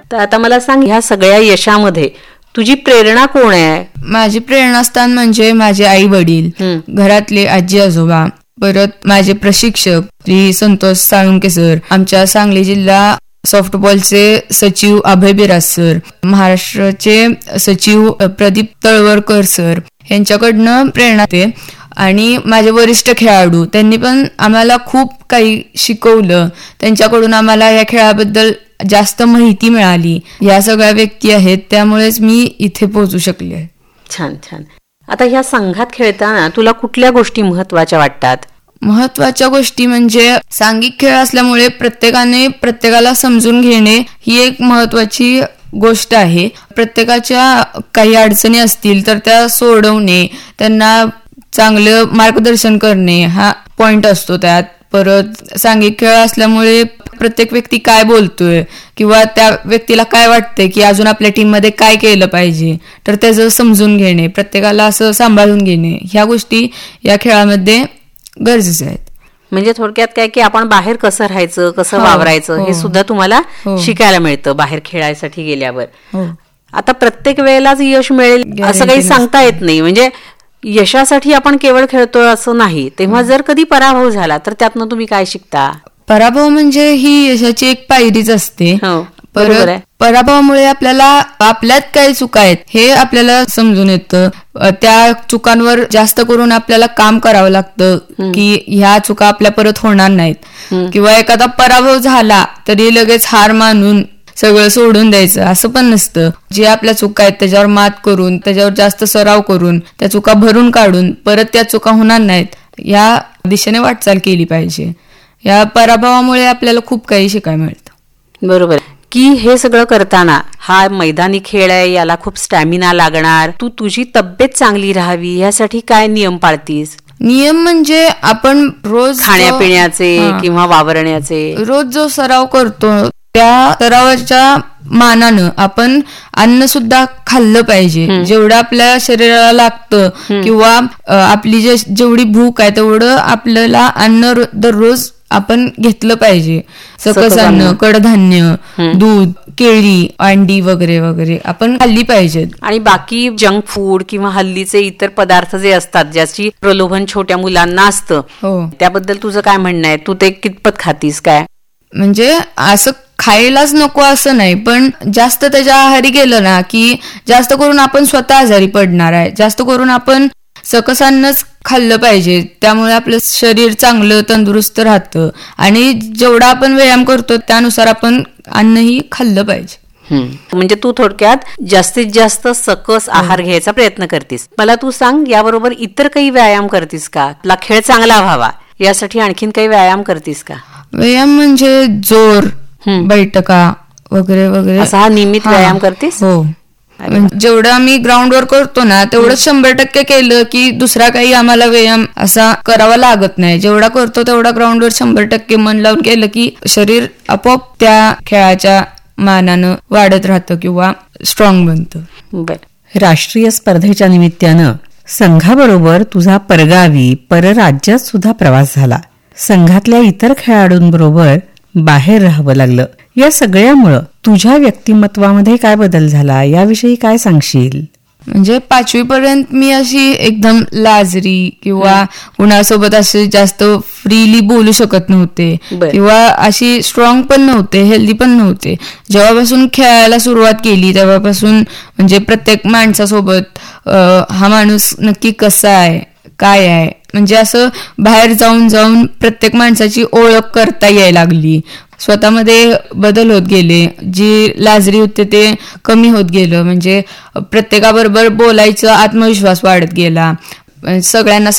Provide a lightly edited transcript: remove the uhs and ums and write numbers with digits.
तर आता मला सांग, ह्या सगळ्या यशामध्ये तुझी प्रेरणा कोण आहे? माझी प्रेरणास्थान म्हणजे माझे आई वडील, घरातले आजी आजोबा, परत माझे प्रशिक्षक श्री संतोष साळुंके सर, आमच्या सांगली जिल्हा सॉफ्टबॉलचे सचिव अभय बिराज सर, महाराष्ट्राचे सचिव प्रदीप तळवरकर सर, यांच्याकडनं प्रेरणा ते. आणि माझे वरिष्ठ खेळाडू, त्यांनी पण आम्हाला खूप काही शिकवलं. त्यांच्याकडून आम्हाला या खेळाबद्दल जास्त माहिती मिळाली. या सगळ्या व्यक्ती आहेत, त्यामुळेच मी इथे पोहोचू शकले. छान छान. आता ह्या संघात खेळताना तुला कुठल्या गोष्टी महत्वाच्या वाटतात? महत्वाच्या गोष्टी म्हणजे सांघिक खेळ असल्यामुळे प्रत्येकाने प्रत्येकाला समजून घेणे ही एक महत्वाची गोष्ट आहे. प्रत्येकाच्या काही अडचणी असतील तर त्या सोडवणे, त्यांना चांगलं मार्गदर्शन करणे हा पॉइंट असतो त्यात. परत सांघिक खेळ असल्यामुळे प्रत्येक व्यक्ती काय बोलतोय किंवा त्या व्यक्तीला काय वाटतंय की अजून आपल्या टीम मध्ये काय केलं पाहिजे, तर त्याचं समजून घेणे, प्रत्येकाला असं सांभाळून घेणे, ह्या गोष्टी या खेळामध्ये गरजेच्या आहेत. म्हणजे थोडक्यात काय की आपण बाहेर कसं राहायचं, कसं वावरायचं हे सुद्धा तुम्हाला शिकायला मिळतं बाहेर खेळायसाठी गेल्यावर. आता प्रत्येक वेळेलाच यश मिळेल असं काही सांगता येत नाही. म्हणजे यशासाठी आपण केवळ खेळतोय असं नाही. तेव्हा जर कधी पराभव झाला तर त्यातनं तुम्ही काय शिकता? पराभव म्हणजे ही यशाची एक पायरीच असते. पराभवामुळे आपल्याला आपल्यात काय चुका आहेत हे आपल्याला समजून येतं. त्या चुकांवर जास्त करून आपल्याला काम करावं लागतं की ह्या चुका आपल्या परत होणार नाहीत. किंवा एखादा पराभव झाला तरी लगेच हार मानून सगळं सोडून द्यायचं असं पण नसतं. जे आपल्या चुका आहेत त्याच्यावर मात करून, त्याच्यावर जास्त सराव करून, त्या चुका भरून काढून परत त्या चुका होणार नाहीत या दिशेने वाटचाल केली पाहिजे. या पराभवामुळे आपल्याला खूप काही शिकायला मिळतं. बरोबर की हे सगळं करताना हा मैदानी खेळ आहे, याला खूप स्टॅमिना लागणार. तू तुझी तब्येत चांगली राहावी यासाठी काय नियम पाळतीस? नियम म्हणजे आपण रोज खाण्यापिण्याचे किंवा वावरण्याचे रोज जो सराव करतो त्या सरावाच्या मानानं आपण अन्न सुद्धा खाल्लं पाहिजे. जेवढं आपल्या शरीराला लागतं किंवा आपली जेवढी भूक आहे तेवढं आपल्याला अन्न दररोज आपण घेतलं पाहिजे. सकस अन्न, कडधान्य, दूध, केळी, अंडी वगैरे वगैरे आपण खाल्ली पाहिजेत. आणि बाकी जंक फूड किंवा हल्लीचे इतर पदार्थ जे असतात ज्याची प्रलोभन छोट्या मुलांना असतं, त्याबद्दल तुझं काय म्हणणं आहे? तू ते कितपत खातीस काय? म्हणजे असं खायलाच नको असं नाही, पण जास्त त्याच्या आहारी गेलं ना की जास्त करून आपण स्वतः आजारी पडणार आहे. जास्त करून आपण सकस अन्नच खाल्लं पाहिजे. त्यामुळे आपलं शरीर चांगलं तंदुरुस्त राहतं. आणि जेवढा आपण व्यायाम करतो त्यानुसार आपण अन्नही खाल्लं पाहिजे. म्हणजे तू थोडक्यात जास्तीत जास्त सकस आहार घ्यायचा प्रयत्न करतीस. मला तू सांग, याबरोबर इतर काही व्यायाम करतीस का? आपला खेळ चांगला व्हावा यासाठी आणखीन काही व्यायाम करतीस का? व्यायाम म्हणजे जोर, बैठका वगैरे वगैरे असा हा नियमित व्यायाम करतीस? हो. जेवढं आम्ही ग्राउंडवर करतो ना तेवढं 100% केलं की दुसरा काही आम्हाला व्यायाम असा करावा लागत नाही. जेवढा करतो तेवढा ग्राउंडवर 100% मन लावून केलं की शरीर आपोआप त्या खेळाच्या मानानं वाढत राहतं किंवा स्ट्रॉंग बनतं. राष्ट्रीय स्पर्धेच्या निमित्तानं संघाबरोबर तुझा परगावी, परराज्यात सुद्धा प्रवास झाला. संघातल्या इतर खेळाडूंबरोबर बाहेर राहावं लागलं. या सगळ्यामुळं तुझ्या व्यक्तिमत्वामध्ये काय बदल झाला याविषयी काय सांगशील? म्हणजे 5वी पर्यंत मी अशी एकदम लाजरी किंवा कुणासोबत असे जास्त फ्रीली बोलू शकत नव्हते किंवा अशी स्ट्रॉंग पण नव्हते, हेल्दी पण नव्हते. जेव्हापासून खेळायला सुरुवात केली तेव्हापासून म्हणजे प्रत्येक माणसासोबत हा माणूस नक्की कसा आहे, काय आहे, म्हणजे असं बाहेर जाऊन जाऊन प्रत्येक माणसाची ओळख करता यायला लागली. स्वतःमध्ये बदल होत गेले. जी लाजरी होते ते कमी होत गेलं. म्हणजे प्रत्येकाबरोबर बोलायचं आत्मविश्वास वाढत गेला. सगळ्यांना